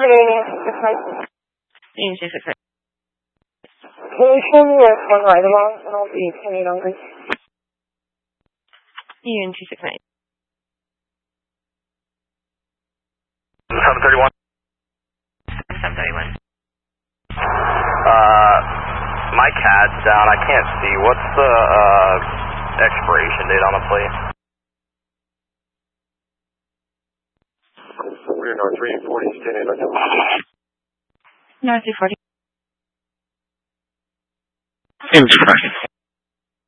Union 268. Show me one right along, and I'll be hanging on. Union 268. 731. 731. My CAD's down. I can't see. What's the expiration date on the plate? We're North 340, standing by. North 340. Seems correct.